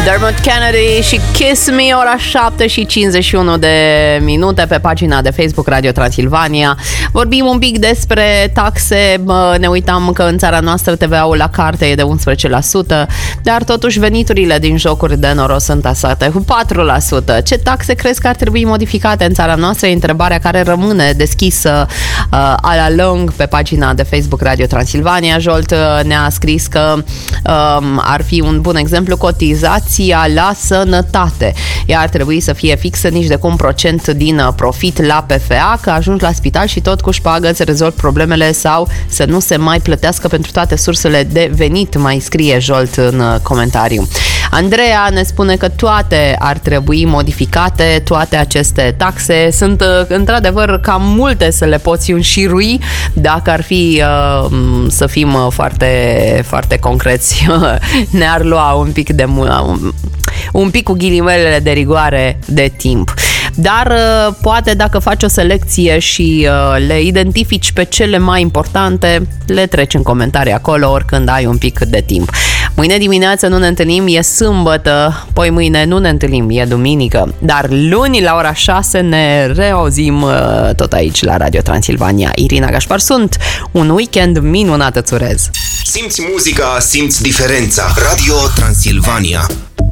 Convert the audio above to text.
Dermot Kennedy și Kiss Me, ora 7:51 pe pagina de Facebook Radio Transilvania. Vorbim un pic despre taxe. Ne uitam că în țara noastră TVA-ul la carte e de 11%, dar totuși veniturile din jocuri de noroc sunt tasate cu 4%. Ce taxe crezi că ar trebui modificate în țara noastră? E întrebarea care rămâne deschisă a la lung pe pagina de Facebook Radio Transilvania. Jolt ne-a scris că ar fi un bun exemplu cotizația la sănătate. Ea ar trebui să fie fixă, nici de cum procent din profit la PFA, că ajungi la spital și tot cu șpagă îți rezolvi problemele sau să nu se mai plătească pentru toate sursele de venit, mai scrie Jolt în comentariu. Andreea ne spune că toate ar trebui modificate, toate aceste taxe sunt într-adevăr cam multe să le poți înșirui dacă ar fi să fim foarte, foarte concreți. Ne-ar lua un pic cu ghilimelele de rigoare de timp. Dar poate dacă faci o selecție și le identifici pe cele mai importante, le treci în comentarii acolo oricând ai un pic de timp. Mâine dimineață nu ne întâlnim, e sâmbătă, poi mâine nu ne întâlnim, e duminică, dar luni la ora 6 ne reauzim tot aici la Radio Transilvania. Irina Gașpar sunt, un weekend minunat îți urez. Simți muzica, simți diferența. Radio Transilvania.